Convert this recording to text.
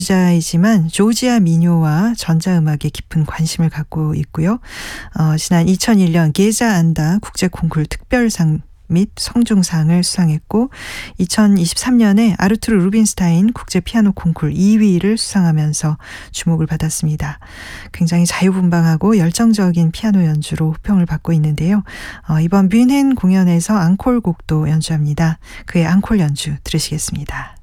자이지만 조지아 민요와 전자음악에 깊은 관심을 갖고 있고요. 지난 2001년 게자 안다 국제 콩쿠르 특별상 및 성중상을 수상했고 2023년에 아르투르 루빈스타인 국제 피아노 콩쿠르 2위를 수상하면서 주목을 받았습니다. 굉장히 자유분방하고 열정적인 피아노 연주로 호평을 받고 있는데요. 이번 뮌헨 공연에서 앙콜곡도 연주합니다. 그의 앙콜 연주 들으시겠습니다.